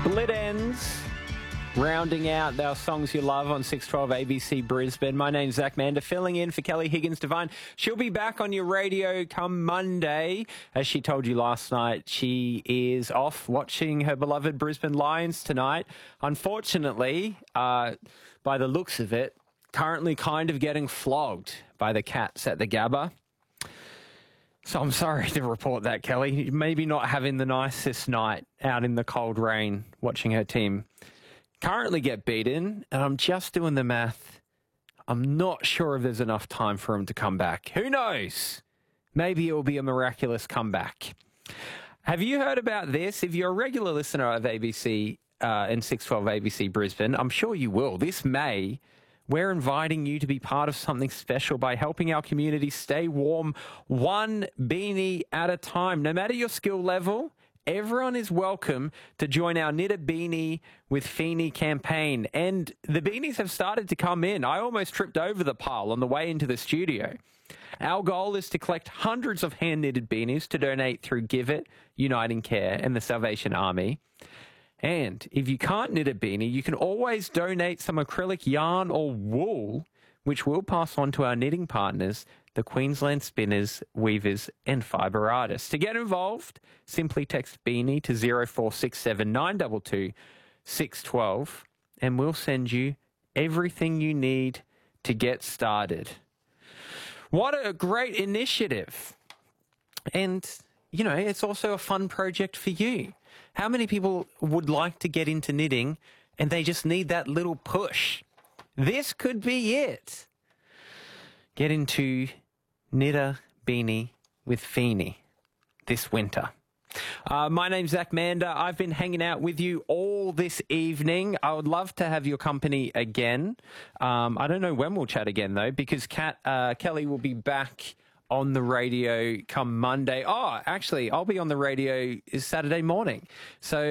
Split Ends, rounding out our songs you love on 612 ABC Brisbane. My name's Zach Mander, filling in for Kelly Higgins-Devine. She'll be back on your radio come Monday. As she told you last night, she is off watching her beloved Brisbane Lions tonight. Unfortunately, by the looks of it, currently kind of getting flogged by the Cats at the Gabba. So I'm sorry to report that, Kelly. Maybe not having the nicest night out in the cold rain watching her team currently get beaten. And I'm just doing the math. I'm not sure if there's enough time for him to come back. Who knows? Maybe it will be a miraculous comeback. Have you heard about this? If you're a regular listener of ABC and 612 ABC Brisbane, I'm sure you will. This May, we're inviting you to be part of something special by helping our community stay warm one beanie at a time. No matter your skill level, everyone is welcome to join our Knit a Beanie with Feeney campaign. And the beanies have started to come in. I almost tripped over the pile on the way into the studio. Our goal is to collect hundreds of hand-knitted beanies to donate through Give It, Uniting Care and the Salvation Army. And if you can't knit a beanie, you can always donate some acrylic yarn or wool, which we'll pass on to our knitting partners, the Queensland Spinners, Weavers and Fibre Artists. To get involved, simply text beanie to 0467 922 612 and we'll send you everything you need to get started. What a great initiative. And, you know, it's also a fun project for you. How many people would like to get into knitting and they just need that little push? This could be it. Get into Knit a Beanie with Feeney this winter. My name's Zach Mander. I've been hanging out with you all this evening. I would love to have your company again. I don't know when we'll chat again, though, because Kelly will be back on the radio come Monday. Oh, actually, I'll be on the radio Saturday morning. So